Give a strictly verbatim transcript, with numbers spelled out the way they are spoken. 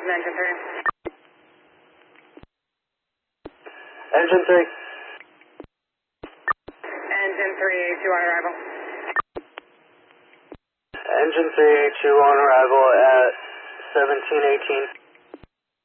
Engine three. Engine three. Engine three, A two on arrival. Engine three, A two on arrival at seventeen eighteen.